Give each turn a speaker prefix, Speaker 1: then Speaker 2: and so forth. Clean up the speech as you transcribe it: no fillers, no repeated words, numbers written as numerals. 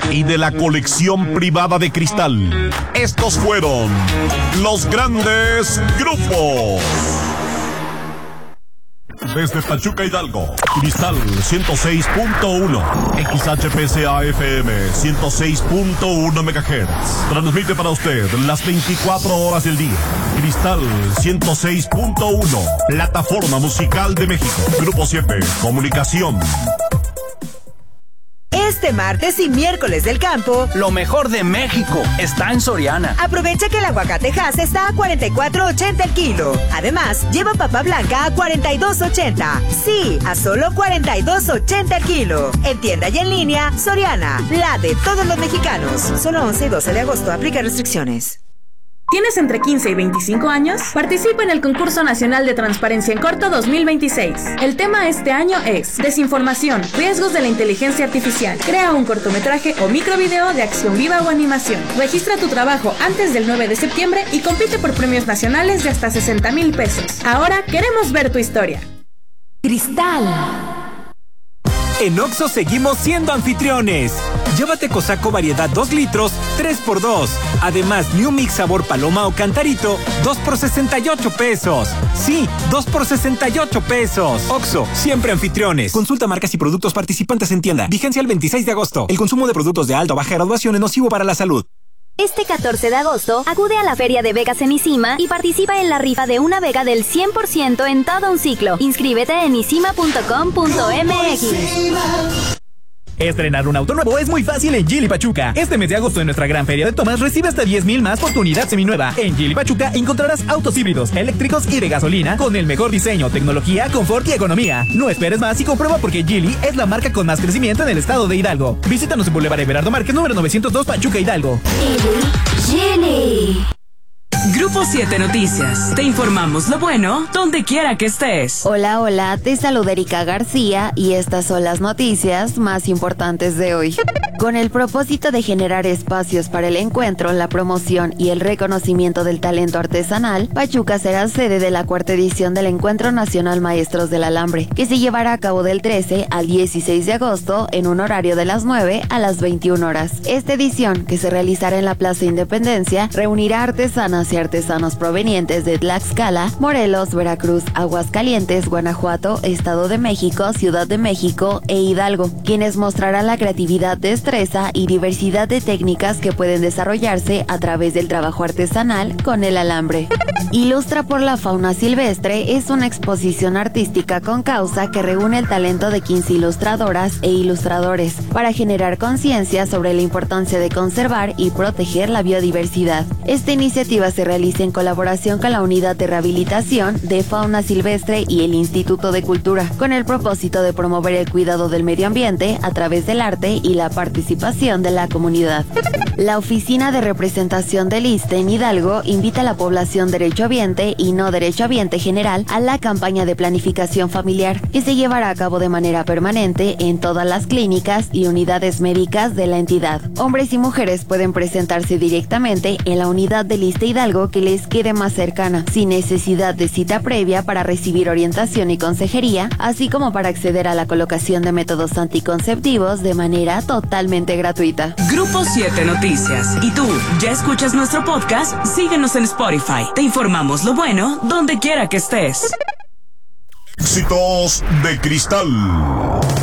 Speaker 1: y de la colección privada de Cristal. Estos fueron los grandes grupos. Desde Pachuca, Hidalgo, Cristal 106.1, XHPCA FM 106.1 MHz. Transmite para usted las 24 horas del día. Cristal 106.1, plataforma musical de México. Grupo 7, comunicación.
Speaker 2: Este martes y miércoles del campo,
Speaker 3: lo mejor de México está en Soriana.
Speaker 2: Aprovecha que el aguacate Hass está a $44.80 el kilo. Además, lleva papa blanca a $42.80. Sí, a solo $42.80 el kilo. En tienda y en línea, Soriana, la de todos los mexicanos. Solo 11 y 12 de agosto, aplica restricciones.
Speaker 4: ¿Tienes entre 15 y 25 años? Participa en el Concurso Nacional de Transparencia en Corto 2026. El tema este año es Desinformación, riesgos de la inteligencia artificial. Crea un cortometraje o microvideo de acción viva o animación. Registra tu trabajo antes del 9 de septiembre y compite por premios nacionales de hasta 60,000 pesos. Ahora queremos ver tu historia.
Speaker 5: Cristal. En Oxxo seguimos siendo anfitriones. Llévate Cosaco variedad 2 litros, 3x2. Además, New Mix sabor paloma o cantarito, 2 por 68 pesos. Sí, 2 por 68 pesos. Oxxo, siempre anfitriones. Consulta marcas y productos participantes en tienda. Vigencia el 26 de agosto. El consumo de productos de alta o baja graduación es nocivo para la salud.
Speaker 6: Este 14 de agosto, acude a la Feria de Vegas en Isima y participa en la rifa de una Vega del 100% en todo un ciclo. Inscríbete en isima.com.mx.
Speaker 7: Estrenar un auto nuevo es muy fácil en Geely Pachuca. Este mes de agosto en nuestra gran feria de tomas recibe hasta 10,000 más por tu unidad seminueva. En Geely Pachuca encontrarás autos híbridos, eléctricos y de gasolina con el mejor diseño, tecnología, confort y economía. No esperes más y comprueba porque Geely es la marca con más crecimiento en el estado de Hidalgo. Visítanos en Boulevard Everardo Márquez número 902 Pachuca, Hidalgo.
Speaker 6: Geely.
Speaker 8: Grupo 7 Noticias. Te informamos lo bueno donde quiera que estés.
Speaker 9: Hola, hola, te saluda Erika García y estas son las noticias más importantes de hoy. Con el propósito de generar espacios para el encuentro, la promoción y el reconocimiento del talento artesanal, Pachuca será sede de la 4ª edición del Encuentro Nacional Maestros del Alambre, que se llevará a cabo del 13 al 16 de agosto en un horario de las 9 a las 21 horas. Esta edición, que se realizará en la Plaza Independencia, reunirá artesanas y artesanos provenientes de Tlaxcala, Morelos, Veracruz, Aguascalientes, Guanajuato, Estado de México, Ciudad de México e Hidalgo, quienes mostrarán la creatividad, destreza y diversidad de técnicas que pueden desarrollarse a través del trabajo artesanal con el alambre. Ilustra por la fauna silvestre es una exposición artística con causa que reúne el talento de 15 ilustradoras e ilustradores para generar conciencia sobre la importancia de conservar y proteger la biodiversidad. Esta iniciativa se realiza en colaboración con la Unidad de Rehabilitación de Fauna Silvestre y el Instituto de Cultura, con el propósito de promover el cuidado del medio ambiente a través del arte y la participación de la comunidad. La Oficina de Representación del ISSSTE en Hidalgo invita a la población derechohabiente y no derechohabiente general a la campaña de planificación familiar, que se llevará a cabo de manera permanente en todas las clínicas y unidades médicas de la entidad. Hombres y mujeres pueden presentarse directamente en la unidad del ISSSTE Hidalgo que les quede más cercana, sin necesidad de cita previa para recibir orientación y consejería, así como para acceder a la colocación de métodos anticonceptivos de manera totalmente gratuita.
Speaker 8: Grupo 7 Noticias. ¿Y tú, ya escuchas nuestro podcast? Síguenos en Spotify. Te informamos lo bueno donde quiera que estés.
Speaker 1: Éxitos de Cristal.